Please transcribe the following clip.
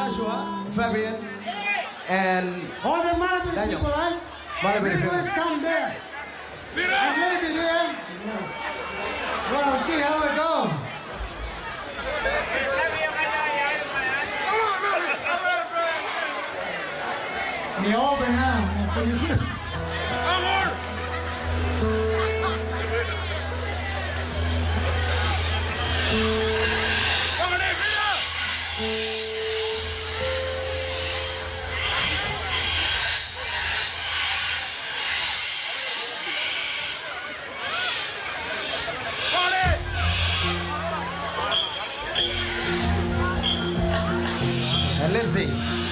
Joshua, Fabian, and All the Malabit Daniel. people, right? Malabit Maybe people. we'll come there. And maybe there. Well, see how it goes. Ni open now. And Lindsay.